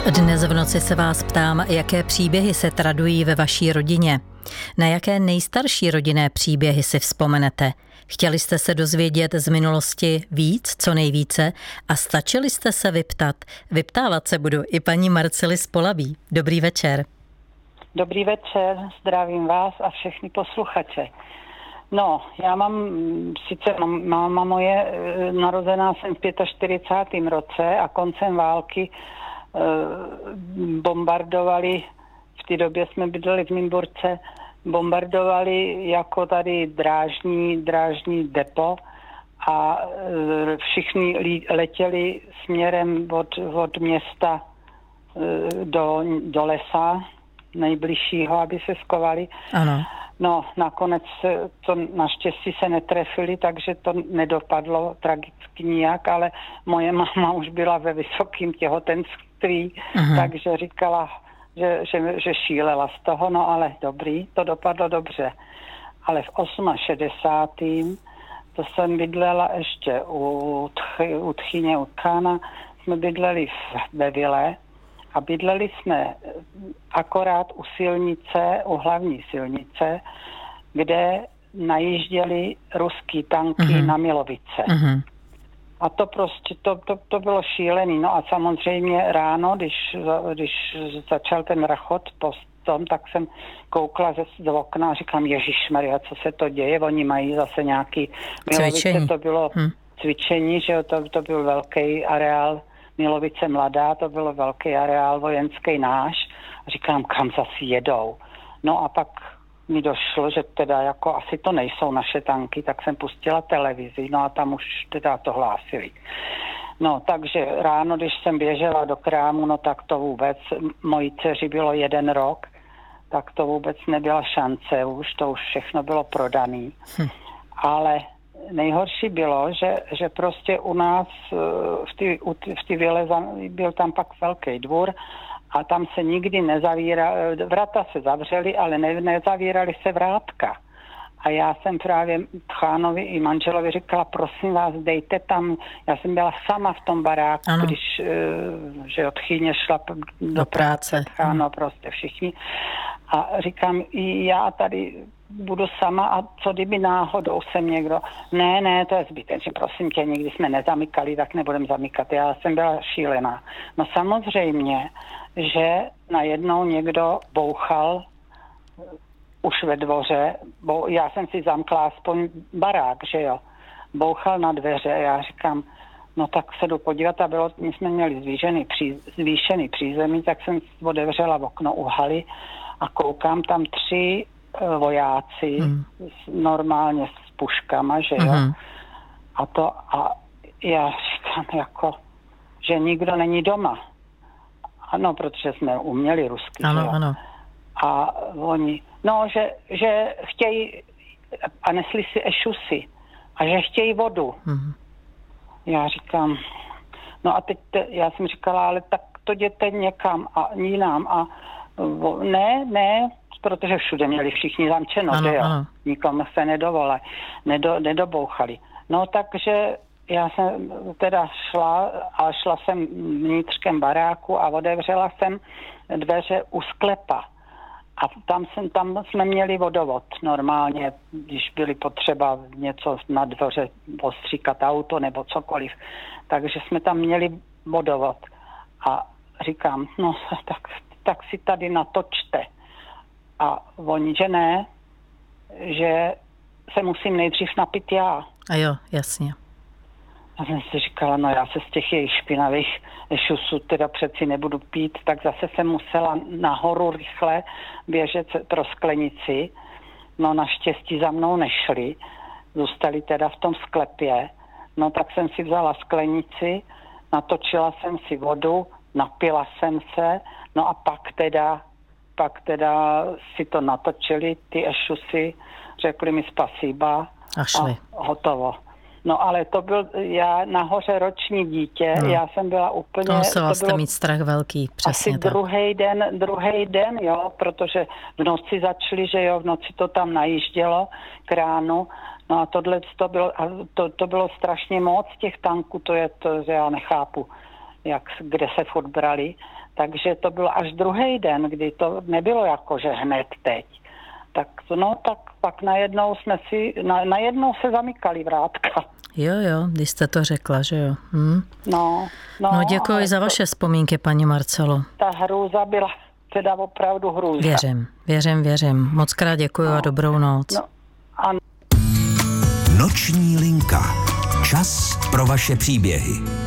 Dnes v noci se vás ptám, jaké příběhy se tradují ve vaší rodině. Na jaké nejstarší rodinné příběhy si vzpomenete? Chtěli jste se dozvědět z minulosti víc, co nejvíce, a stačili jste se vyptat? Vyptávat se budu i paní Marcely z Polabí. Dobrý večer. Dobrý večer, zdravím vás a všechny posluchače. No, já mám, sice máma moje, narozená jsem v 45. roce a koncem války bombardovali, v té době jsme bydleli v Nymburce, bombardovali jako tady drážní depo a všichni letěli směrem od města do lesa nejbližšího, aby se skovali. Ano. No, nakonec to naštěstí se netrefili, takže to nedopadlo tragicky nijak, ale moje máma už byla ve vysokém těhotenství, takže říkala, že šílela z toho, no ale dobrý, to dopadlo dobře. Ale v 68. to jsem bydlela ještě u Tchyně, u Tchána, jsme bydleli ve vile a bydleli jsme akorát u silnice, u hlavní silnice, kde najížděli ruský tanky na Milovice. A to prostě, to bylo šílený. No a samozřejmě ráno, když začal ten rachot po tom, tak jsem koukla z okna a říkám, ježišmarja, co se to děje? Oni mají zase nějaký Milovice, to bylo cvičení, že jo, to byl velký areál Milovice Mladá, to byl velký areál vojenský náš. A říkám, kam zase jedou? No a pak mi došlo, že teda jako asi to nejsou naše tanky, tak jsem pustila televizi, no a tam už teda to hlásili. No, takže ráno, když jsem běžela do krámu, no tak to vůbec, mojí dceři bylo 1 rok, tak to vůbec nebyla šance, to už všechno bylo prodaný. Ale nejhorší bylo, že prostě u nás v té vile byl tam pak velký dvůr a tam se nikdy vrata se zavřely, ale nezavíraly se vrátka. A já jsem právě Tchánovi i manželovi říkala, prosím vás, dejte tam, já jsem byla sama v tom baráku, když že od Tchyně šla do práce, Tcháno, prostě všichni. A říkám, já tady budu sama a co kdyby náhodou sem někdo, ne, to je zbytečně, prosím tě, nikdy jsme nezamykali, tak nebudem zamykat, já jsem byla šílená. No samozřejmě, že najednou někdo bouchal už ve dvoře, já jsem si zamkla aspoň barák, že jo, bouchal na dveře, já říkám, no tak se jdu podívat a my jsme měli zvýšený přízemí, tak jsem otevřela okno u haly a koukám tam 3 vojáci normálně s puškama, že jo. A já říkám jako, že nikdo není doma. Ano, protože jsme uměli rusky. Ano. A oni, no, že chtějí, a nesli si ešusy, a že chtějí vodu. Já říkám, no a teď já jsem říkala, ale tak to jděte někam a jinam a ne, protože všude měli všichni zamčeno, že jo. Nikomu se nedobouchali. No takže já jsem teda šla jsem vnitřkem baráku a otevřela jsem dveře u sklepa. A tam jsme měli vodovod normálně, když byli potřeba něco na dvoře ostříkat auto nebo cokoliv. Takže jsme tam měli vodovod. A říkám, no tak si tady natočte. A oni, že ne, že se musím nejdřív napít já. A jo, jasně. A jsem si říkala, no já se z těch jejich špinavých šusů teda přeci nebudu pít, tak zase jsem musela nahoru rychle běžet pro sklenici. No naštěstí za mnou nešli, zůstali teda v tom sklepě. No tak jsem si vzala sklenici, natočila jsem si vodu, napila jsem se, no a pak teda si to natočili, ty ešusy, řekli mi spasíba a hotovo. No ale to byl já nahoře roční dítě, já jsem byla úplně... To musela jste mít strach velký, přesně asi tak. druhý den, jo, protože v noci začali, že jo, v noci to tam najíždělo k ránu, no a to bylo strašně moc těch tanků, to já nechápu. kde se furt brali. Takže to bylo až druhý den, kdy to nebylo jako, že hned teď. Tak pak najednou se zamykali vrátka. Jo, když jste to řekla, že jo. No, děkuji za vaše vzpomínky, paní Marcelo. Ta hrůza byla teda opravdu hrůza. Věřím. Mockrát děkuji a dobrou noc. Noční linka. Čas pro vaše příběhy.